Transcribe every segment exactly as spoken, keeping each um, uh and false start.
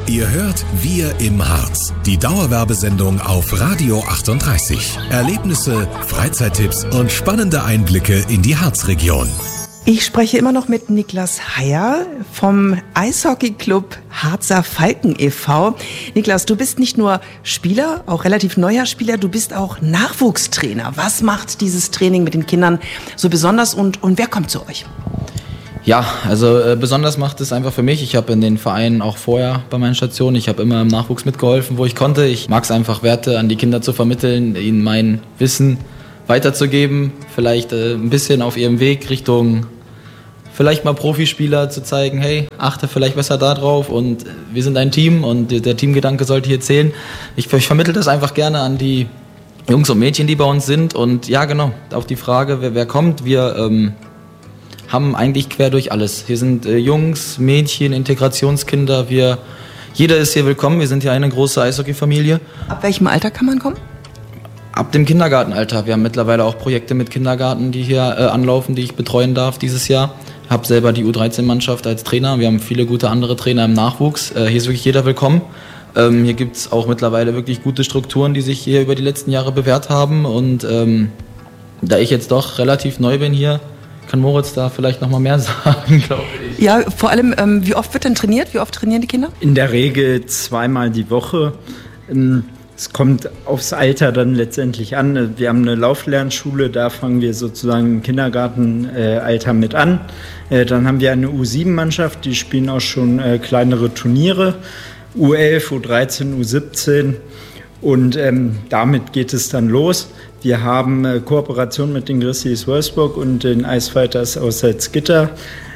Ihr hört Wir im Harz, die Dauerwerbesendung auf Radio achtunddreißig. Erlebnisse, Freizeittipps und spannende Einblicke in die Harzregion. Ich spreche immer noch mit Niklas Heyer vom Eishockeyclub Harzer Falken e V Niklas, du bist nicht nur Spieler, auch relativ neuer Spieler, du bist auch Nachwuchstrainer. Was macht dieses Training mit den Kindern so besonders und, und wer kommt zu euch? Ja, also äh, besonders macht es einfach für mich. Ich habe in den Vereinen auch vorher bei meinen Stationen, ich habe immer im Nachwuchs mitgeholfen, wo ich konnte. Ich mag es einfach, Werte an die Kinder zu vermitteln, ihnen mein Wissen weiterzugeben, vielleicht äh, ein bisschen auf ihrem Weg Richtung vielleicht mal Profispieler zu zeigen, hey, achte vielleicht besser da drauf und wir sind ein Team und der Teamgedanke sollte hier zählen. Ich, ich vermittle das einfach gerne an die Jungs und Mädchen, die bei uns sind und ja genau, auf die Frage, wer, wer kommt, wir ähm, haben eigentlich quer durch alles. Hier sind äh, Jungs, Mädchen, Integrationskinder, wir, jeder ist hier willkommen, wir sind hier eine große Eishockey-Familie. Ab welchem Alter kann man kommen? Ab dem Kindergartenalter. Wir haben mittlerweile auch Projekte mit Kindergarten, die hier äh, anlaufen, die ich betreuen darf dieses Jahr. Ich habe selber die U dreizehn-Mannschaft als Trainer. Wir haben viele gute andere Trainer im Nachwuchs. Äh, hier ist wirklich jeder willkommen. Ähm, hier gibt es auch mittlerweile wirklich gute Strukturen, die sich hier über die letzten Jahre bewährt haben. Und ähm, da ich jetzt doch relativ neu bin hier, kann Moritz da vielleicht noch mal mehr sagen, glaube ich. Ja, vor allem, ähm, wie oft wird denn trainiert? Wie oft trainieren die Kinder? In der Regel zweimal die Woche. Ähm, Es kommt aufs Alter dann letztendlich an. Wir haben eine Lauflernschule, da fangen wir sozusagen im Kindergartenalter mit an. Dann haben wir eine U sieben-Mannschaft, die spielen auch schon kleinere Turniere, U elf, U dreizehn, U siebzehn und ähm, damit geht es dann los. Wir haben äh, Kooperation mit den Grizzlies Wolfsburg und den Icefighters aus Salzgitter.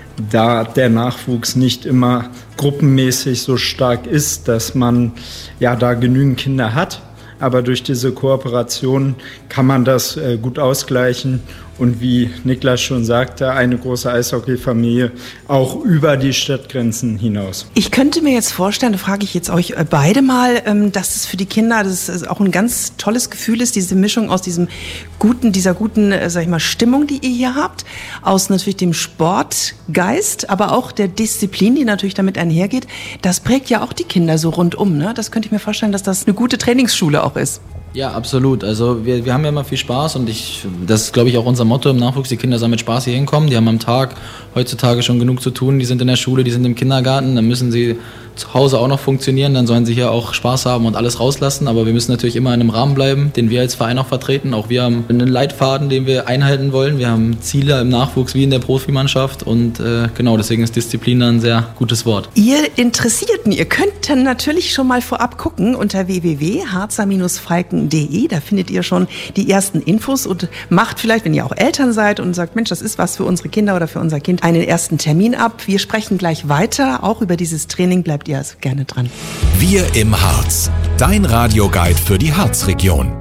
Da der Nachwuchs nicht immer gruppenmäßig so stark ist, dass man ja da genügend Kinder hat. Aber durch diese Kooperation kann man das äh, gut ausgleichen. Und wie Niklas schon sagte, eine große Eishockey-Familie auch über die Stadtgrenzen hinaus. Ich könnte mir jetzt vorstellen, da frage ich jetzt euch beide mal, ähm, dass es für die Kinder das ist auch ein ganz tolles Gefühl ist, diese Mischung aus diesem guten, dieser guten, äh, sag ich mal, Stimmung, die ihr hier habt, aus natürlich dem Sportgeist, aber auch der Disziplin, die natürlich damit einhergeht. Das prägt ja auch die Kinder so rundum, ne? Das könnte ich mir vorstellen, dass das eine gute Trainingsschule auch ist. Ja, absolut. Also wir, wir haben ja immer viel Spaß und ich, das ist, glaube ich, auch unser Motto im Nachwuchs. Die Kinder sollen mit Spaß hier hinkommen. Die haben am Tag heutzutage schon genug zu tun. Die sind in der Schule, die sind im Kindergarten. Dann müssen sie zu Hause auch noch funktionieren. Dann sollen sie hier auch Spaß haben und alles rauslassen. Aber wir müssen natürlich immer in einem Rahmen bleiben, den wir als Verein auch vertreten. Auch wir haben einen Leitfaden, den wir einhalten wollen. Wir haben Ziele im Nachwuchs wie in der Profimannschaft. Und äh, genau, deswegen ist Disziplin ein sehr gutes Wort. Ihr Interessierten, ihr könnt dann natürlich schon mal vorab gucken unter w w w punkt harzer falken punkt de. Da findet ihr schon die ersten Infos und macht vielleicht, wenn ihr auch Eltern seid und sagt, Mensch, das ist was für unsere Kinder oder für unser Kind, einen ersten Termin ab. Wir sprechen gleich weiter. Auch über dieses Training bleibt ihr also gerne dran. Wir im Harz. Dein Radioguide für die Harzregion.